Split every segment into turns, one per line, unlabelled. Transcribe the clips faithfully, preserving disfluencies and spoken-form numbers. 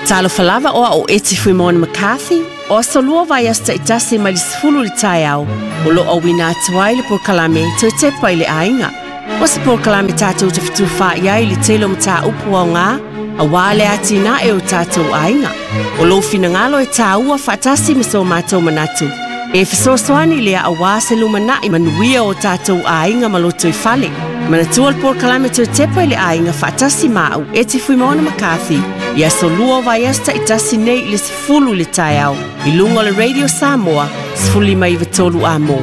talo falava o o eti fui Mona McCarthy, o solua vai asta itasi ma li sfulu li tai au, o lo au wina atuai li por kalame to te pai le ainga. O se por kalame tātou te fitu wha iai li telo mta upu au ngā, a wale ati na e o tātou ainga. O lo fina ngalo e tā ua whaatasi miso mātou manatu. E fisosoani lea a wase lumana i manuia o tātou ainga maloto i fale. Manatua por kalame to te pai le ainga whaatasi mau e te fui Mona McCarthy. Ia solua vai esta i tasi nei le sifulu le tai au. I lunga le Radio Samoa, sifuli mai vitolu a mo.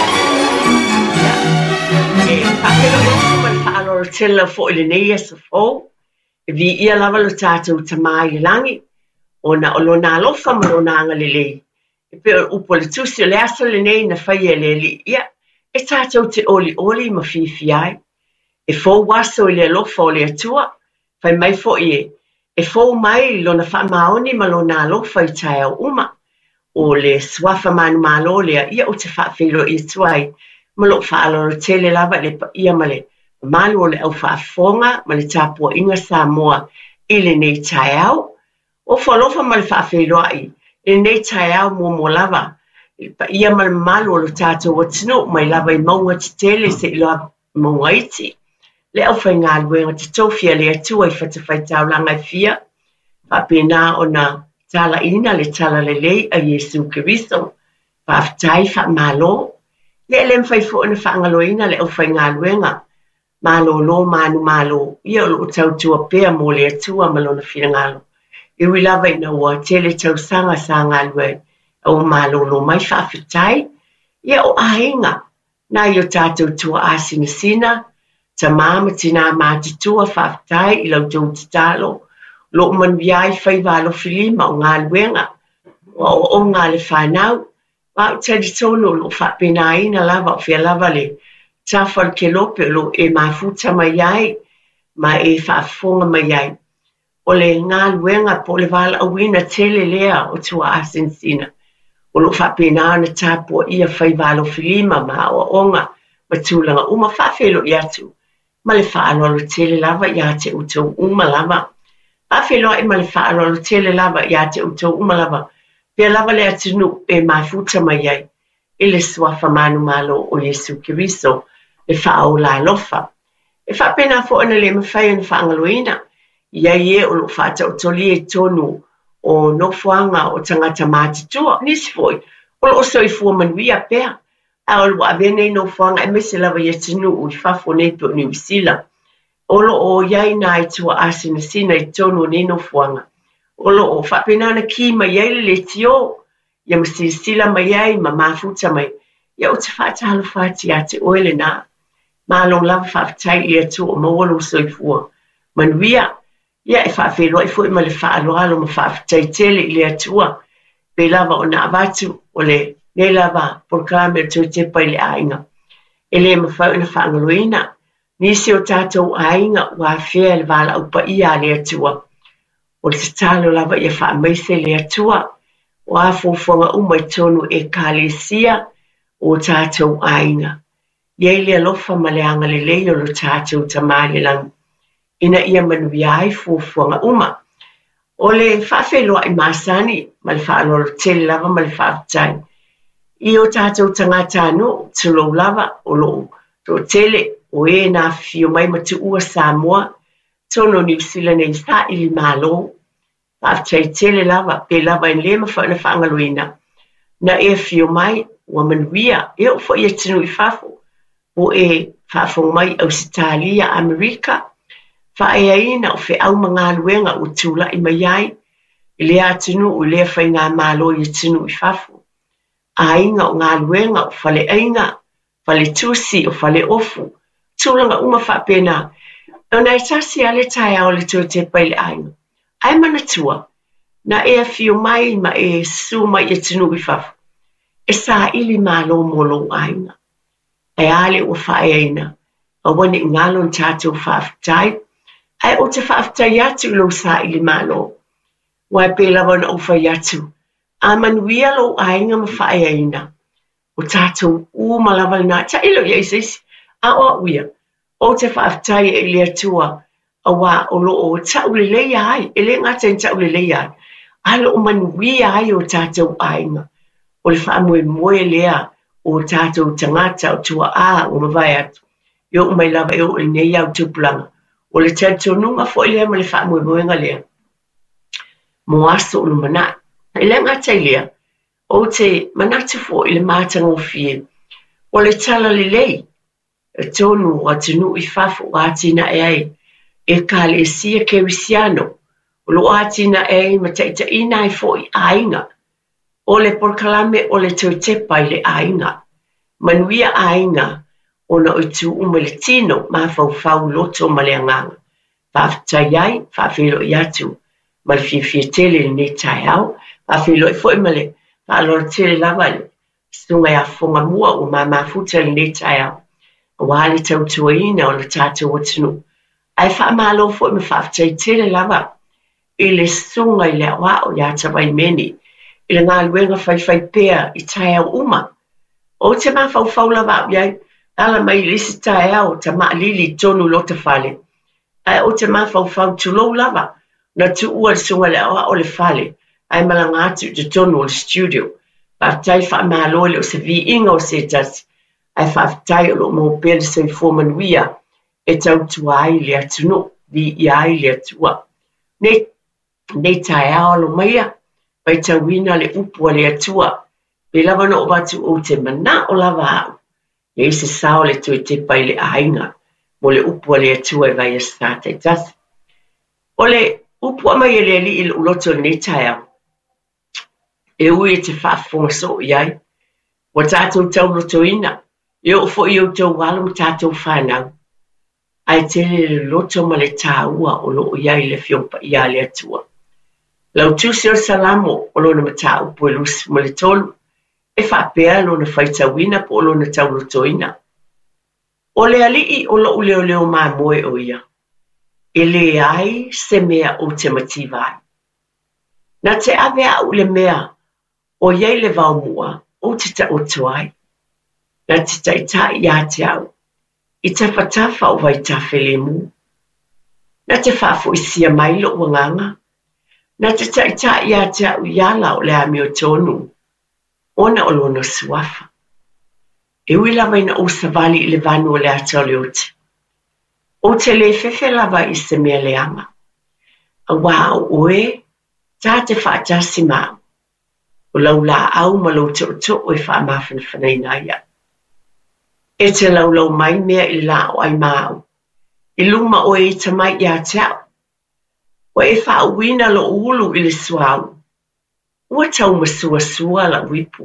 E pakelo i mai whaaloro tela fo ile nei e sa fo. E vi ia lava lo tātou tamai i langi. O na o lo na alofa ma lo na anga le lei. E pe upo le tusi o le asa le nei na whai e le li. Ia, e tātou te oli oli ma fifi ai. E fo waso i le alofa o le atua. Whai mai fo i e. E fo mai lo na wha maoni ma lo na alofa i tai au uma. O le swafa manu malo lea ia o te wha whiro i tuai. Ma lo wha aloro tele lava le pa ia ma le malu o le au wha fonga ma le tāpua inga Samoa i le nei tai au. O whalofa ma le wha whiro ai. E nei tai au mua mo lava. Pa ia ma le malu o le tātou o tino mai lava i maunga te tele se ilo maunga iti. Le au whai ngā luenga te tōwhia le atua i whatawhai taulanga i fia. Whapena o na tala ina le tala le lei a Yesu Kiriso. Whaftai wha malo. Le lem whai fo na whaangalo ina le au whai ngā luenga. Malo lo manu malo. Ia o lo tautua pea mo le atua malo na whina ngalo. I wilava ina ua tele tausanga sa ngā luen. O malo lo mai whaftai. Ia o ahinga. Na i o tātou tua asina sina. Ta mama tina mati tua whaftai i lau tau te talo. Lo man viai whai walo whilima o ngā luenga. O o ngā le whanau. Wau tadi tono lo whapena ina lava o whia lava le. Tawhal ke lope lo e mafuta mai ai. Ma e whaafonga mai ai. O le ngā luenga po le wala awina tele lea o tua asin sina. O lo whapena ana tāpua ia whai walo whilima ma o onga. Ma tūlanga uma whawhelo i atu. Ma le whaaloalo tele lava ia te utou uma lava. Whawheloa e ma le whaaloalo tele lava ia te utou uma lava. Pea lava le atinu e mafuta mai ai. E le swafa manu malo o Yesu Kiriso. Le whaau la lofa. E whapena fo ana le mawhai ana whaangaloina. Ia ie o lo whata o toli e tonu o nofuanga o tangata mātitua. Nisi foi. O lo osoi fua manuia pea. A o lua vene no whanga e mese lava ia tinu ui whafo nei po New Zealand. Olo o iai nai tua asina sina i tonu nei no whanga. Olo o whapenana ki mai ai le tio. Ia masi sila mai ai ma mafuta mai. Ia o te whaatahalo whaati a te oele nā. Ma long lava whaafitai ia tu o mawalo soifua. Manuia. Ia e whaafelo i fui ma le whaaloalo ma whaafitai tele i le atua. Pe lava o na avatu o le ne lava por kalame to te pai le ainga. E le mawhau ina whaangaloina. Nisi o tātou ainga wa whea le wala upa ia le atua. O le talo lava ia wha maise le atua. O a fofonga umai tonu e kalesia o tātou ainga. Iei le alofa ma le anga le leo lo tātou tamale lang. Ina ia manuiai fofonga uma. O le whawheloa i masani ma le whaalolo tele lava ma le whaafitai. I o tātou tangata no, tulo lava o lo, to tele o e na fio mai matu ua Samoa, tono New Zealand e sa ili malo, whaafitai tele lava, pe lava in lema wha na whaangaloina. Na e fio mai, ua manuia, e o fo ia tinu i whafo, o e whafo mai Australia, Amerika, wha e aina o whi au mga luenga o tula i mai ai, i lea tinu o lea whai ngā malo i tinu i whafo. Ainga o ngā luenga o whale ainga, whale tusi o whale ofu, tūlanga uma whapena. O nai tasi ale tai ao le tō te pai le ainga. Ai mana tua, na e a fio mai ma e su mai e tinu i whafu. E sa ili malo molo ainga. E ale o whae aina, a wane ngalon tātou whaftai. Ai o te whaftai atu lo sa ili malo. Wai pe lawa na o whai atu. A manuia lo ainga ma whae aina. O tātou u malawal nā. Ta ilo ia isisi. A o uia. O te whaaftai e lea tua. awa o lo o tau le le ai e le ngata tau le le ai alo o manui ai o tātou ainga o le wha moe moe lea o tātou tangata o tua a o mawai atu yo o mai lava e o le nei au tupulanga o le tātou nunga fo i lea ma le wha moe moe nga lea mo aso o le mana e le ngata i lea o te manatu fo i le mātanga o fie o le tala le lei e tonu o atinu i fafo o atina e ai e ka le sia kerisiano o lo atina e ma te te ina i fo i ainga o le porkalame o le tau tepa i le ainga manuia ainga o na o tu ume le tino ma fau fau loto ma le anganga whaftai ai whawhelo i atu ma le fia fia tele le ne tai au whawhelo i fo i ma le whaalora tele lava le sunga ia fonga mua o ma mafuta le ne tai au o wale tau tuaina o le tātou o tinu ai wha malo fo i me whaftai tele lava i le sunga i le awa o ia tawai meni i le ngā luenga whai whai pēr i tai au uma o te ma fau fau lava au iai ala mai lisi tai au ta maa lili tonu lota fale ai o te ma fau fau tulou lava na tu ua le sunga le awa o le fale ai malanga atu te tonu o le studio whaftai wha malo le o se vi inga o se tasi ai whaftai o lo mo pēr se i fōmanuia e tau tua ai le atunu vi i ai le atua nei nei tai ao lo maia pai tauina le upu le atua pe lava no watu o te mana o lava au e se sao le tui te pai le ainga mo le upu le atua e vai a state tasi o le upu mai e le li il uloto nei tai ao e ui e te whaafonga so iai wa tātou tau rotoina e o fo i o tau wala mo tātou whanau ai tele le loto ma le tāua o lo iai le fiompa ia le atua lau tusi o salamo o lo na mata upu e lusi ma le tolu e whaapea lo na whaitawina po o lo na tau rotoina o le alii o lo leo leo maa moe o ia e le ai se mea o te mativai na te ave au le mea o iai le vau mua o te ta o tuai na te ta ita ia te au i ta whatafa o vai ta whelemu na te whafo i sia mai lo wanganga na te ta ita ia te au iala o le ami o tonu ona o lono suafa e ui lava ina o savali i le vanu o le ata o le ote o te le fefe lava i se mea le ama a wao oe ta te whaatasi mau o lau la au ma lau te o to o i wha mawhana whanai na ia e te lau lau mai mea i la o ai mau i luma o e ta mai ia tau o e wha uina lo ulu i le suau ua tau masua sua la wipu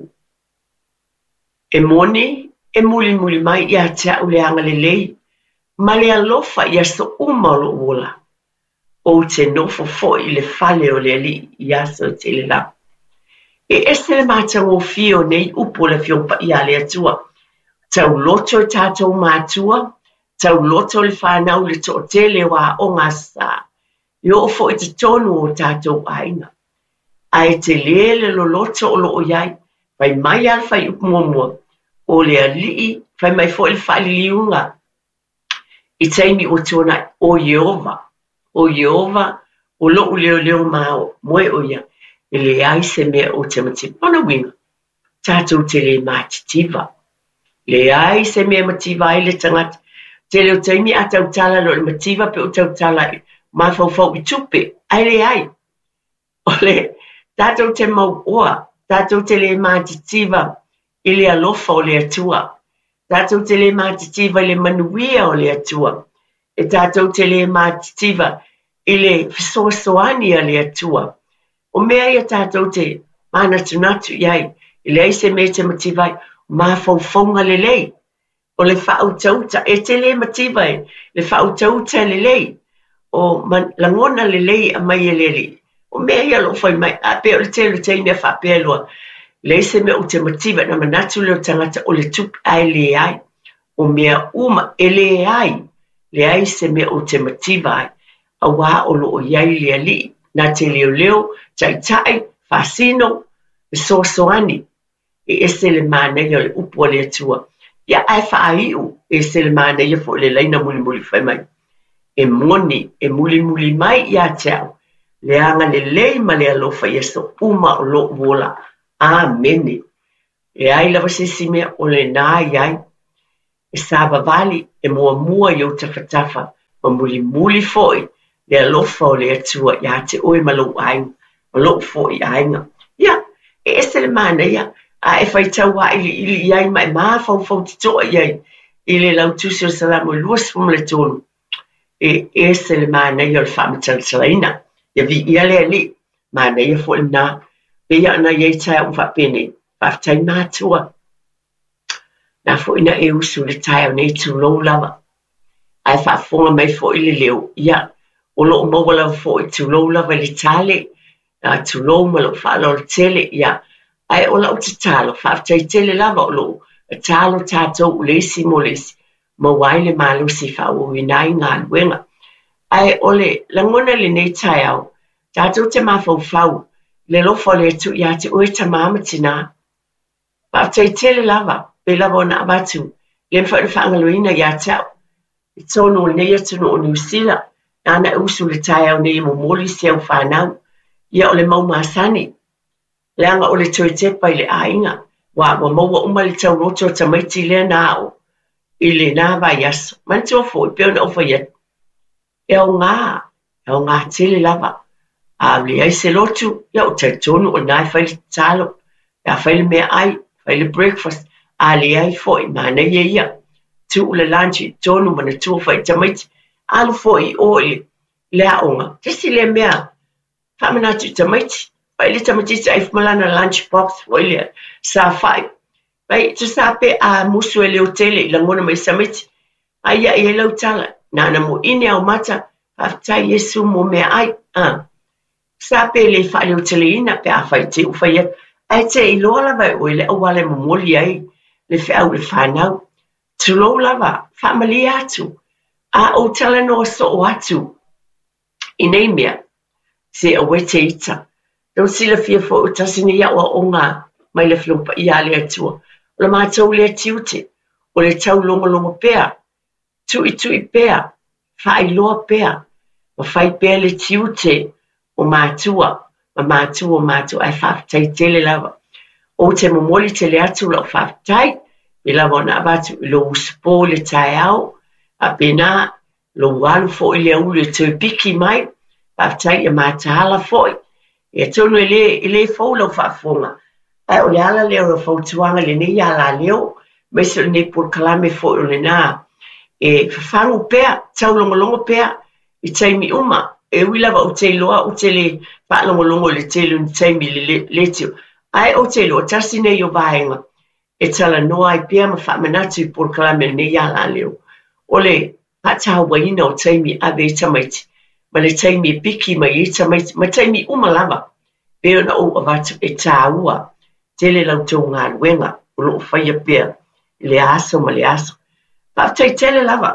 e mone e muli muli mai ia tau le anga le lei ma le alofa ia so uma lo ula o te nofo fo i le fale o le ali ia so te le la e este le matang o fio nei upo le fiompa ia le atua tau loto e tātou mātua, tau loto le whanau le to tele wa o ngā sā. Yo o fo i te tonu o tātou ainga. Ai te lele lo loto o lo o iai, fai mai al fai upumomua, o le alii, fai mai fo i le whaali liunga. I teimi o tona o Yehova, o Yehova, o lo u leo leo mao, moe o ia, e le ai se mea o te mati. Ona winga, tātou te le mātitiva. Le ai se mea mativa ai le tangata. Te leo taimi a tau tala lo le mativa pe o tau tala ma fau fau i tupe. Ai le ai. O le tātou te mau oa. Tātou te le mātitiva i le alofa o le atua. Tātou te le mātitiva i le manuia o le atua. E tātou te le mātitiva i le fisoasoani a le atua. O mea ia tātou te mana tunatu iai. I le ai se mea te mativa ai. Ma fau fonga le lei o le whau tauta e te le mativai le whau tauta le lei o langona le lei a mai e le lei o mea ia lo fai mai a pe o le te le te mea wha pe loa le se mea o te mativa na manatu leo tangata o le tup ai le ai o mea uma e le ai le ai se mea o te mativai a wā o lo o iai le ali na te leo leo tai tai fasino le soasoani e ese le manega le upo le atua. Ia ai whaaiu e se le manega fo le leina muli muli whai mai. e moni e muli muli mai ia tau le anga le lei ma le alofa Yesu uma o lo wola amene e ai lava sisi mea o le nā iai e saba vali e mua mua i o tawhatafa ma muli muli foi le alofa o le atua ia te oe ma lo ainga ma lo foi ainga ia e ese le mana ia a e whai tau wa ili ili iai ma e maa fau fau titoa iai i le lau tusi o salamu luas fum le tonu e ese le mana ia o le whaamatalsalaina ia vi ia le ali mana ia fo le nā pe ia na iai tai o whapene whaftai mātua na fo ina e usu le tai o nei tu lou lava ai whaafonga mai fo i le leo ia o lo maua lava fo i tu lou lava le tale a tu lou ma lo whaalo le tele ia ai o lau te talo whaftai tele lava o lo a talo tātou u lesi mo lesi ma waile malo si whao i nai ngā luenga ai ole langona le nei tai au tātou te mawhau whau le lofo le tu ia te oe ta mama tina whaftai tele lava pe lava o na abatu le mwha whaangaloina ia tau i tono o nei atu no o New Zealand nana e usu le tai au nei mo moli se au whanau ia o le mau masani le anga o le toi tepa i le ainga wa wa maua uma le tau roto ta maiti le nao i le nā vai aso man tō fo i peo na ofa iat e au ngā e au ngā tele lava a le ai se lotu ia o te tono o nai whai le talo ia whai le mea ai whai le breakfast a le ai fo i mana ia ia tu le lunch i tono mana tō whai ta maiti alu fo i o i le aonga tesi le mea whamanatu ta maiti whai le ta maiti ta ifmalana lunch box fo i le sa whai whai tu sa pe a musu e leo tele i langona mai sa maiti ai ia i lau tala na ana mo ine au mata haftai Yesu mo mea ai ah. Sa pe le wha leo tele ina pe a whai te uwhai ai te i loa lava o i le awale mo moli ai le wha au le whanau tu lo lava wha mali atu a o tala no so o atu i nei mea se a wete ita Don't sila fia fo o tasini ia o ngā mai le flumpa i ale atua. O le mātou le tiute, o le tau longo longo pea, tui tui pea, whai loa pea, ma whai pea le tiute o mātua, ma mātua o mātua ai whaftai tele lava. O te momoli te le atu lau whaftai, i lava na abatu i lo usipo le tai au, a pena lo walu fo i le au le tui piki mai, whaftai i mātahala foi. E tonu e le, e le fau lau whaafonga. Ai o le ala leo ro fau tuanga le nei ala leo, meso le nei por kalame fo o le nā. E whawhangu pea, tau longo longo pea, i taimi uma. E uilawa o te loa, o te le wha longo longo le te lu ni taimi le, le, le teo. Ai o te loa, tasi nei o vaenga. E tala noa i pea ma wha manatu i por kalame le nei ala leo. O le pataha waina o taimi ave i tamaiti. Ma le taimi e piki mai e tamaiti, ma taimi uma lava. Pea na o avatu e tāua. Tele lau tō ngā luenga, o loo whaia pea, le aso ma le aso. Pātai tele lava.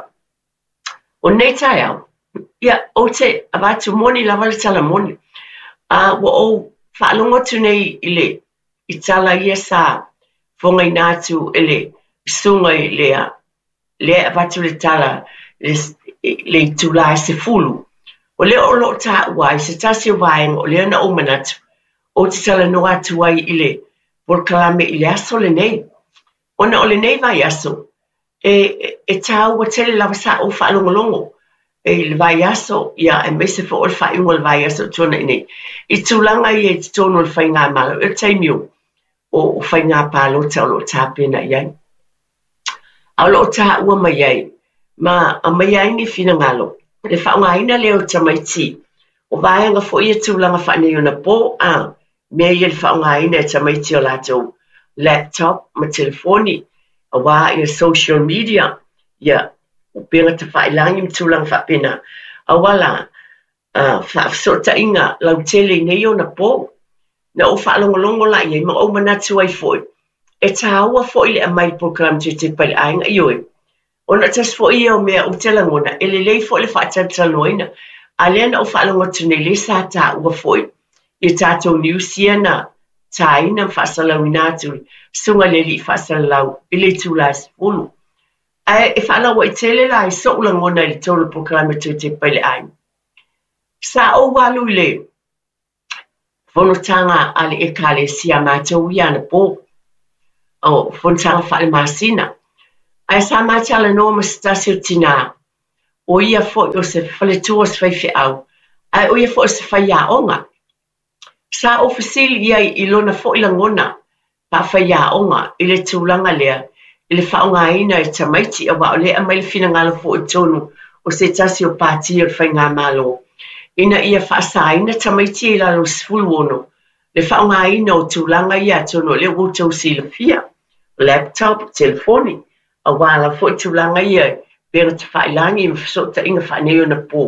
O nei tai au, ia, o te avatu moni lava le tala moni. A wa o whaalongotu nei i le, i tala ia sa, whonga i nātu e le, sunga i le, le avatu le tala, le, le tula se fulu. O le o loo tā uai, se tasi o vaenga, o le ana o manatu, o te tala no atu ai i le, por kalame i le aso le nei. Ona o le nei vai aso, e, e, e tau wa tele lava sa o whaalongolongo, e le vai aso, ia, e mese fo o le whaingo le vai aso tona i nei. I tūlanga i e te tono le whainga malo, e taimio, o, o whainga pālo ta o lo tāpena iai. A lo tā ua mai ai, ma a mai ai ni fina ngalo. Le whaunga ina leo tamaiti, o vaianga fo ia tūlanga whanei ona po, a, mea ia le whaunga ina e tamaiti o lato laptop, ma telefoni, a wā ia social media, ia, o penga te whailangi mi tūlanga whapena, a wala, uh, whaafsota inga, lau tele nei ona po, na o whaalongolongo la ia, ma o manatu ai foi, e tāua foi le amai po kalam te te pali ainga ioi. Ona tas fo ia o mea o te langona, e le lei fo le whaatantaloina, a leana o whaalongotu nei le sa tā ua foi, i tātou New Zealand, tā ina whaasalau i nātui, sunga le li whaasalau, i le tūlas fulu. Ai e whaala wa i tele la i so ula ngona i tolu proklame tu te pele ai. Sa o walu le, whanotanga ale e kale sia mātou i ana pō. O whanotanga whaale māsina. Ai sa mātala no ma stasio tina. O ia fo o se whale tua se whaiwhi au. Ai o ia fo o se whaia onga. Sa o fasili ia i lona fo ila ngona. Pa whaia onga i le tūlanga lea. I le whaonga ina i tamaiti a wa o le a mai fina ngalo fo o tonu o se tasi o pāti o whai ngā malo. Ina ia whaasa ina tamaiti i lalo sifulu ono. Le whaonga ina o tūlanga ia tono le wotau sila fia. Laptop, telefoni. A wala fo tūlanga ia pera te whailangi i mwhasota inga whaneo na pō.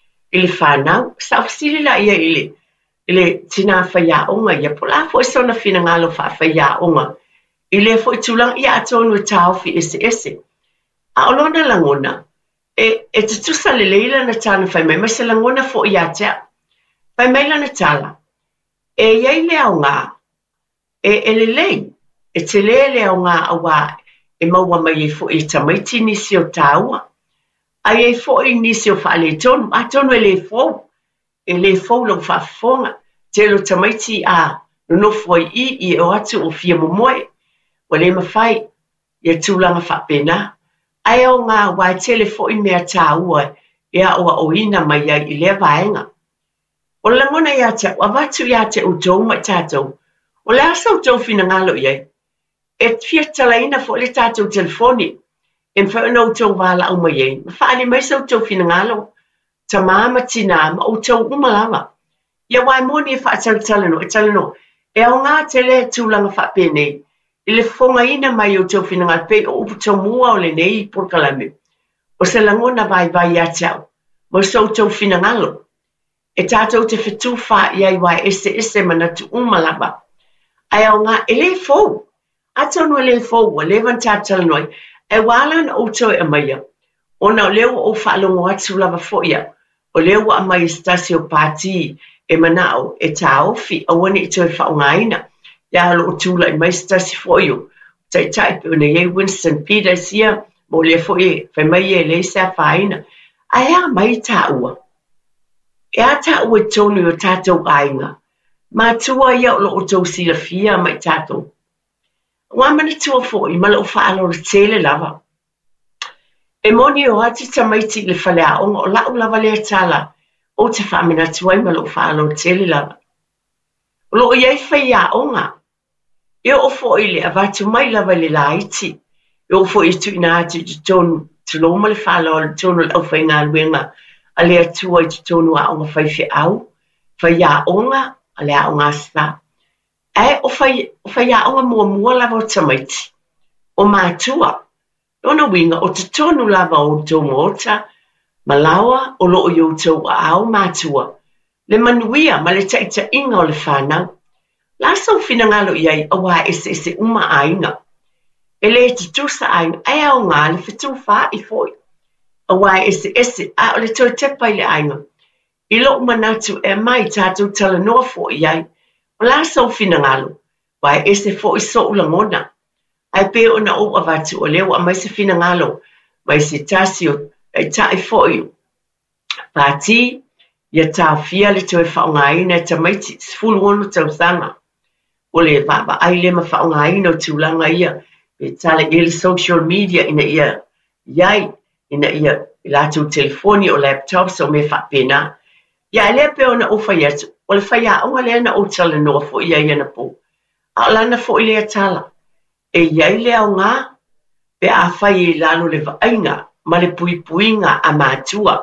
I le whanau, sa fasili la ia ili. I le tina whaia onga ia po la fo i sona fina ngalo wha whaia onga. I le fo i tūlanga ia atonu e tāofi ese ese. A olona langona, e, e te tusa le leila na tāna whai mai, mai se langona fo i atea. Whai maila na tāla. E iei le au ngā, e, e le lei, e te le le au ngā awa e maua mai e fo i tamaiti nisi o tāua. A e fo i nisi o wha le tonu, a tonu e le fo, e le fo lau wha fonga, te lo tamaiti a no fo i i o atu o fia momoe. O le mawhai, ia tūlanga whapena. Ai au ngā wai tele fo i mea tāua, ia oa o ina mai ai i lea vaenga. O langona ia te, wa watu ia te o tau mai tātou. O le asa o tau fina ngalo iai. E fia tala ina fo le tātou telefoni. E mwhau o tau wala au mai ai. Mwhaani mai sa o tau fina ngalo. Ta māma tina ma o tau umalawa. Ia wai moni e wha tala talano, e talano. E au ngā tele tūlanga whapene. I le fonga ina mai o tau fina ngā pei o upu tau mua o le nei por kalame. O se langona vai vai a tau. Mo so tau fina ngalo. E tātou te whetu wha iai wai ese ese manatu umalawa. Ai au ngā e le fau. A tonu e le fau wa levan tātala noi. E wala na o tau e maia. O na o leo o whaalongo atu lava foia. O leo a mai stasi o pāti e manao e tāofi a wani i tau e whaonga ina. Ia halo o tūla i mai stasi foio. Tai tai pe ona iei Winston Peters ia, mo le foi, whai mai e le sa whaina. A ea mai tā ua. E a tā ua tonu o tātou ainga. Mā tua ia o lo o tau sila fia mai tātou. Wa mana tua foi, ma lo whaalo le tele lava. E moni o ati tamaiti le whalea onga o lau lava lea tala. O te whamina tuai ma lo whaalo le tele lava. O lo iei whaia onga. E o fo i le avatu mai lava le laiti. E o fo i tu ina atu te tonu, te loma le whala o le tonu le au whai ngā luenga, a le atua i te tonu a onga whaiwhi au, whai a onga, a le a onga sta. E o whai a onga mua mua lava o tamaiti. O mātua, nona winga o te tonu lava o tō mōta, malawa o lo o iau tau a au mātua. Le manuia ma le taita inga o le whanau. La sau fina ngalo iai a wā ese ese uma ainga. E le te tusa ainga, ai au ngā le whetu wha i foi. A wā ese ese, a o le toi tepa i le ainga. I lo manatu e mai tātou tala noa fo iai. O la sau fina ngalo, wā ese fo i so ula ngona. Ai pe o na o avatu o leo a mai se fina ngalo, mai se tasio, ai ta i fo i. Pāti, ia tā fia le toi whaonga ina e tamaiti sifulu ono tau sanga. O le vava ai le ma whaonga ina o tūlanga ia. E tala i le social media ina ia iai, ina ia i lātou telefoni o laptop so me whapena. Ia e lea pe o na o whai atu. O le whai a onga lea na o tala noa fo ia ia na po. A o lana fo i lea tala. E iai lea o ngā, pe a whai i lalo le vainga, ma le pui puinga a mātua.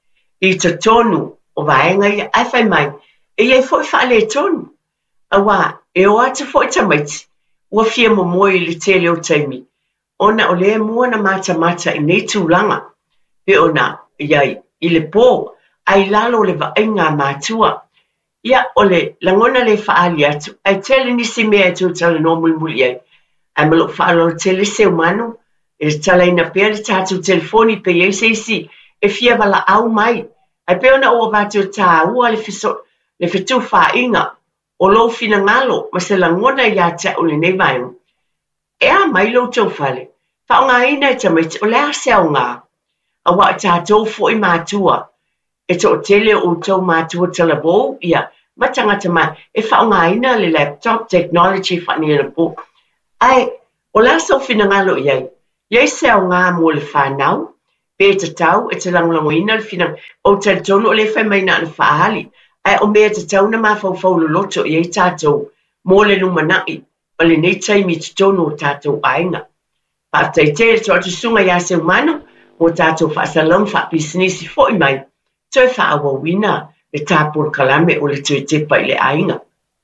I ta tonu o vaenga ia, ai whai mai, e iai fo i wha le tonu. A wā, e o ata fo i tamaiti, ua fia mo moi le tele o taimi. Ona o le mua na mata mata i nei tūlanga. Pe ona, iai, i le pō, ai lalo le vaenga mātua. Ia o le langona le whaali atu, ai tele nisi mea tu tala no mulmuli ai. Ai malo whaalo tele se umano, e tala ina pia le tātou telefoni pe iei seisi, e fia wala au mai. Ai pe ona o vātou tā ua le fiso, le fitu wha inga, o lo fina ngalo, ma se langona ia te o le nei vaenga. E a mai lo tau whale, Whaongaina e tamait o lea se au ngā. A wa tātou fo i mātua. E to tele o tau mātua talabou, ia, matangata mai, e whaongaina le laptop technology whani e po. Ai, o la sau fina ngalo iai, iai se au ngā mo le whanau, pe te tau, e te langlangoina le fina, o te tono o le whai mai na le whaali, ai o mea te tau na mawhau whau lo loto iai tātou, mo le lumanai, o le nei taimi te tono o tātou ainga. Pa te te to atu sunga ia se umano, mo tātou whaasalam wha business fo i mai, toi whaawawina le tāpura kalame o le tui te pai le ainga.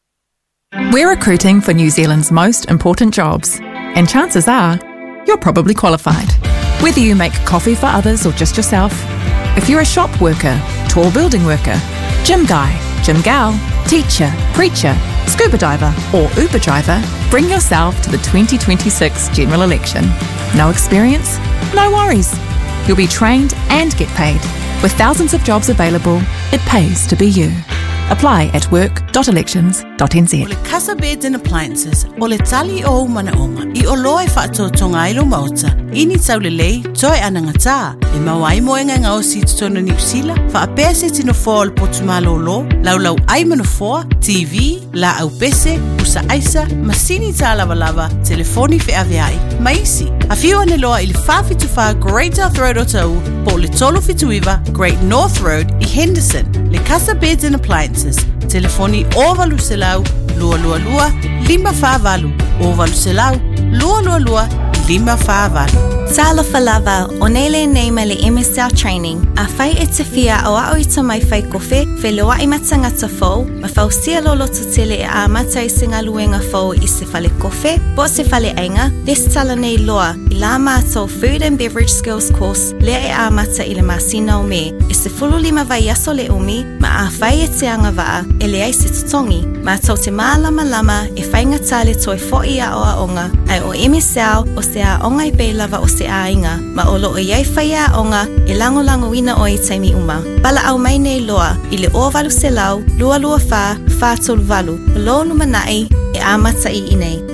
We're recruiting for New Zealand's most important jobs, and chances are you're probably qualified. Whether you make coffee for others or just yourself, if you're a shop worker, tall building worker, gym guy, gym gal, teacher, preacher, scuba diver or Uber driver, bring yourself to the twenty twenty-six general election. No experience? No worries. You'll be trained and get paid. With thousands of jobs available, it pays to be you. Apply at work dot elections dot n z.
O le Casa Beds and Appliances, o le tali o umanaonga, i o loa e whaatotonga ilo mauta, ini tau le lei, toi anangata, e mawai moenga ngā o si tutono New Zealand, wha apea se tino fōa le potumalo lo, lau lau aimano fōa, T V, la au pese, usa aisa, masini tā lava lava, telefoni fe aveai, maisi. A whiu ane loa i le whawhitu wha Great North Road o tau, po le tolo whituiva, Great North Road i Henderson, le Casa Beds and Appliances, telefoni ovalu se lau, lua lua lua, lima whāwalu, ovalu se lau, lua lua lua, lima whāwalu.
Talofa lava, o nele neima le M S L training, a whai e te whia o au i tamai whai kofe, wheloa i matangata fau, ma whau sia lolo tutele e a mata i singa luenga fau i se whale kofe, po se whale ainga, les tala nei loa, i la mātou Food and Beverage Skills course, lea e a mata i le masina o me, e se fulu lima vai aso le umi, ma a whai e te anga waa, e le ai se tutongi, mātou te mālama lama, e whainga tale toi fo i a o a onga, ai o M S L, o se a onga i pei lava o se ainga, ma o loo iai whaia onga, e lango lango ina o i taimi uma. Bala au mai nei loa, i le ovalu se lau, lua lua wha, wha tolu valu, lo numanai, e amata i inei.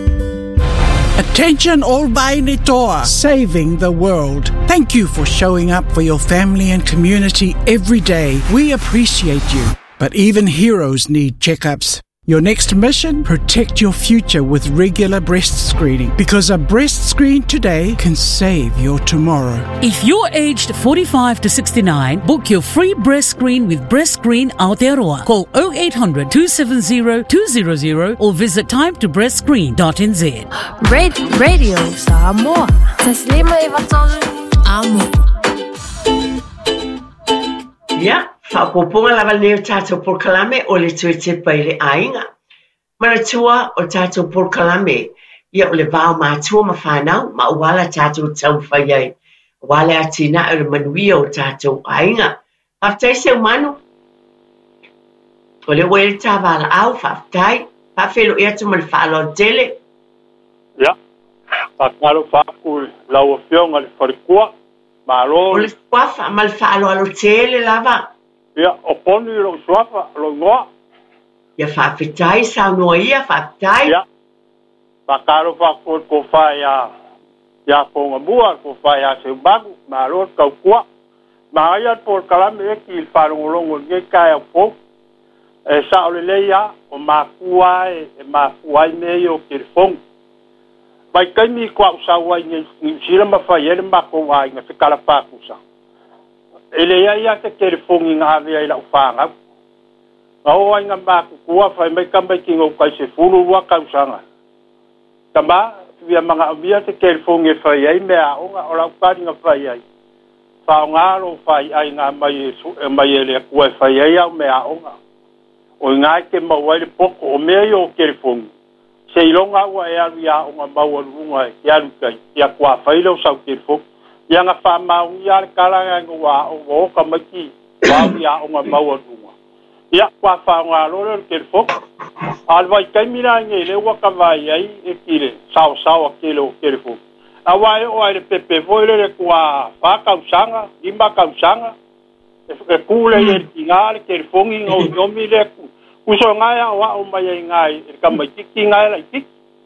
Attention all Vaine Toa, saving the world. Thank you for showing up for your family and community every day. We appreciate you. But even heroes need checkups. Your next mission? Protect your future with regular breast screening, because a breast screen today can save your tomorrow.
If you're aged forty-five to sixty-nine, book your free breast screen with Breast Screen Aotearoa. Call oh eight hundred, two seven zero, two zero zero or visit time to breast screen dot n z.
Red Radio Samoa. Taslima iwatolu amo.
Yeah. Whapoponga lava leo tātou porkalame o le tui te pai le ainga. Maratua o tātou porkalame, ia o le vāo mātua ma whanau, ma uala tātou tau whaiai. Wale a tina o le manuia o tātou ainga. Whaftai se umano. O le wele tā wala au, whaftai, whawhelo ea tu ma le whaalo tele.
Ia, whakaro whaku lau o whionga le wharikua, maro.
O le whafa, ma le whaalo alo tele lava.
Ia, o ponu i lo suafa, lo ngoa.
Ia whawhitai, sao noa ia, whawhitai.
Ia, whakaro whakor ko whai a, ia ponga mua, ko whai a se umagu, ma ro kau kua. Ma aia por kalame e ki il wharongolongo nge kai au pou. E sa o le leia, o ma kua e, e ma kuai mei o kirifong. Mai kaimi kua usawa i nge sila ma whai ere ma kua inga se kalapakusa. Ele ia ia te kerifongi ngā vea i lau whāngau. Ngā hoa inga māku kua whai mai kambai ki ngau kai se furu ua kausanga. Ta mā, via mga amia te kerifongi e whai ai mea onga o lau kāri ngā whai ai. Whao ngāro whai ai ngā mai e mai e lea kua e whai ai au mea onga. O ngā ke mawai le poko o mea i o kerifongi. Se ilonga ua e alu ia onga maua runga e ki alu kai. Ia kua whai lau sau kerifongi. Ia ngā whamau ia le karanga ngā wā o ngā oka maki wau ia o ngā maua runga. Ia kua whao ngā lore o kere fok. Alwai kaimira nge le waka vai ai e kire sao sao a kele o kere fok. A wai o ai le pepe voile le kua whakausanga, lima kausanga. E kule e ki ngā le kere fongi ngā o nyomi le ku. Kuso ngāia o a o mai ai ngāi e ka mai tiki ngāi lai tiki.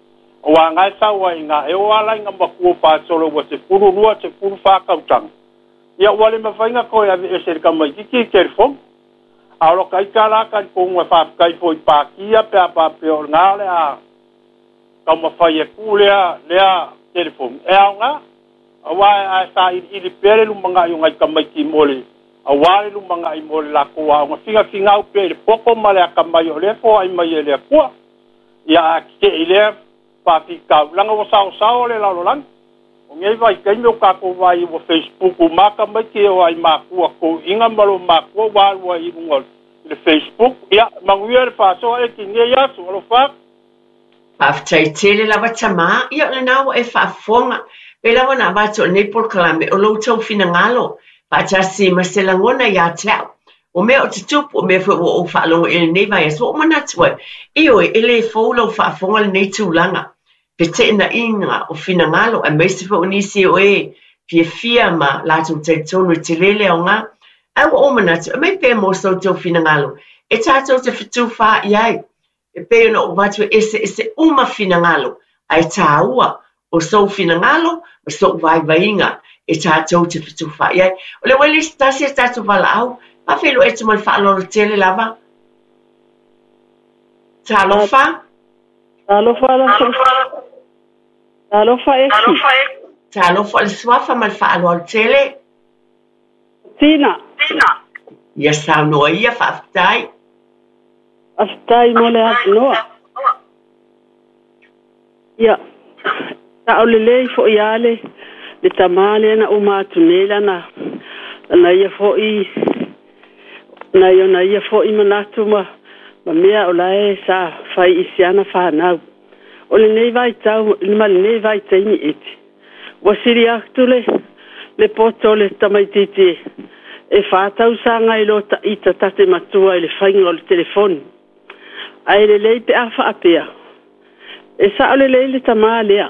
wa ngai sa wa inga e wala inga maku pa solo wa se furu rua se furu fa kautang ia wale mafainga ko ya e se ka mai ki telefon alo kai kala ka ko wa fa kai foi pa kia pe pa pe ngale a ka mafai e kulea lea telefon e nga wa a sa i i pere lu manga yo ngai ka mai ki mole a wale lu manga i mole la ko wa nga finga finga u pe poko male ka mai o le fo ai mai le ko ia ke ile pa ki ka langa wo sao sao le la lo lang o ngai vai kai me ka ko vai wo Facebook o maka mai ke o ai ma ko ko inga malo ma ko wa wa i ngol le Facebook ia manguer fa so e ki nge ya so lo fa
pa ftai tele la watama ia le na e fa fonga pe la wana ba to ne por klame o lo tau fina ngalo pa cha si ma se la ngona ya tau o me o tupu o me fo o fa lo e ne vai so mo na twa io e le fo lo fa fonga le ne tu langa pe te na inga o fina ngalo a me se fo ni si o e pie fiama la tu te tonu te lele o nga a o mo na twa me pe mo so to fina ngalo e ta to te fitu fa yai e pe no watu ese ese uma fina ngalo ai ta ua o so fina ngalo o so vai vainga e ta to te fitu fa yai o le weli sta se ta to vala au pa felo e tu mal fa lo tele lava ta lo fa
ta lo fa ta lo fa e
ta lo fa le swafa mal fa lo tele
tina
tina ya sa no ia fa tai
astai mole no ya ta ole le fo yale le tamale na uma tunela na na ia fo i na yo na ia fo i manatu ma ma mea o lae sa fai isiana fa na o le nei vai tau le mal nei vai taimi eti wa siri aktule le poto le tamaititi e fa tau sanga i lo ta ita tate matua i le fainga o le telefoni ai le lei pe afa apea e sa o le lei le tamalea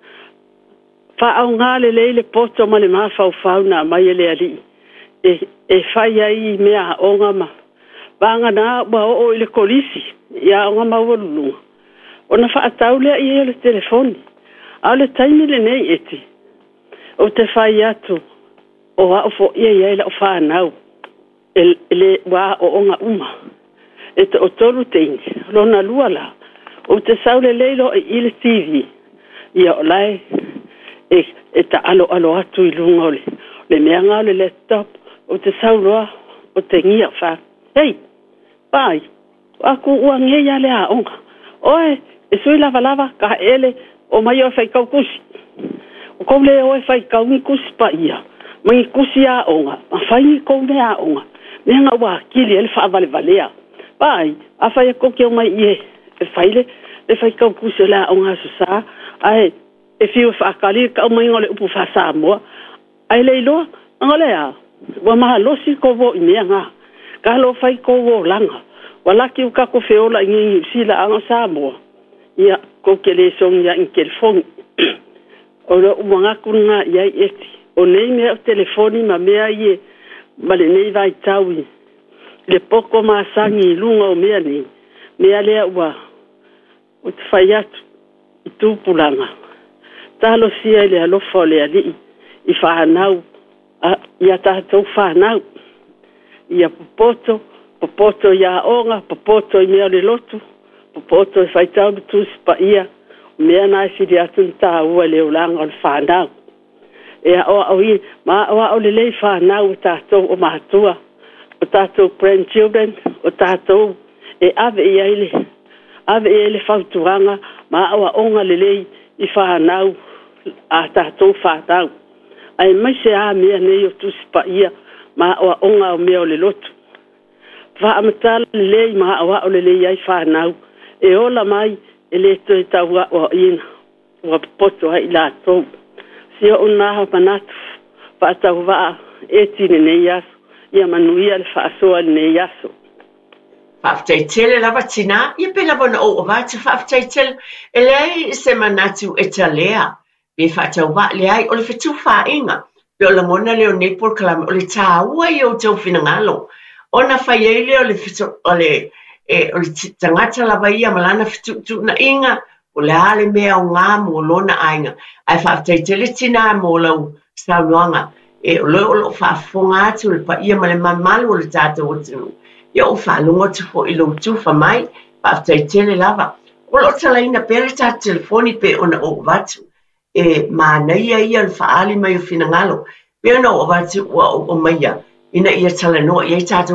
fa au ngā le lei le poto ma le mafau fauna mai le ali e e fai ai mea onga ma banga na ba o le kolisi ya onga ma wolu ona fa atau le i le telefoni au le taimi le nei eti o te fai atu o a fo ia ia la fa nau el le wa o onga uma e te o tolu teini lona luala o te saule leilo i le T V ia o lai e e ta alo alo atu i lunga le le mea ngā le laptop o te sauloa o te ngia fa hei pai aku ua ngeia le a onga oe e sui lava lava ka ele o mai o fai kau kusi o kou le oe fai kau ni kusi pa ia mai kusi a onga ma fai ni kou le a onga mea ngā ua kili ele fa vale valea pai a fai a koke o mai ie e fai le le fai kau kusi le a onga su sa ai e fiu fa kali ka mai ngole upu fa sa mo ai le lo ngole a wa ma lo si ko vo ni nga ka lo fai ko vo langa wala ki ka ko feola ngi sila anga sa mo ia ko ke le song ya in telefon o lo mga kunga ya eti o nei me o telefoni ma me ai ma le nei vai tawi le poko ma sangi lunga o me ni me ale wa o te fai atu i tūpulanga talo sia le alo fole ali i whanau ia tātou whanau ia popoto popoto ia onga popoto i mea le lotu popoto i whaitau tusi pa ia mea nai siri atu ta ua le ulanga o le whanau e a oa au i ma oa au le lei whanau tātou o mahatua o tātou grandchildren o tātou e ave i aile ave i aile whautuanga ma oa onga le lei i whanau a tātou whanau. Ai mai se a mea nei o tusi pa ia ma oa onga o mea o le lotu. Wha amatala le lei ma oa o le lei ai whanau. E ola mai e le toi taua o ina. Ua poto hai la tau. Sia o naha manatu. Wha atau waa e tine nei aso. Ia manuia le wha asoa nei aso.
Whaftaitele lava tina, ia pe lava na o watu whaftaitele, e lei se manatu e ta lea, me whatau wa leai o le whetu wha inga, pe o la mona leo nepor kalame o le tā ua i o tau whinangalo, o na whai eile o le whetu, o le, e, o le tangata lava ia malana whetu tu na inga, o le ale mea o ngā mo lona ainga, ai whaaftaitele tina mo lau saunoanga, e o leo lo whaafonga atu le pa ia ma le mamalu o le tātou o tunu. Ia o whaalunga tu fo ilo tufa mai, whaaftaitele lava. O lo talaina pere tā telefoni pe ona o watu, e mānaia ia le whaali mai o finangalo, pe ona o watu ua o maia, ina ia talanoa, ia tātou